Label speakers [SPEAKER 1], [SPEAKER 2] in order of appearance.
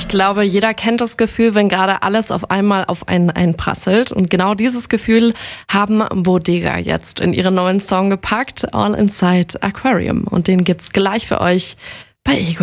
[SPEAKER 1] glaube, jeder kennt das Gefühl, wenn gerade alles auf einmal auf einen einprasselt. Und genau dieses Gefühl haben Bodega jetzt in ihren neuen Song gepackt, All Inside Aquarium. Und den gibt's gleich für euch bei Ego.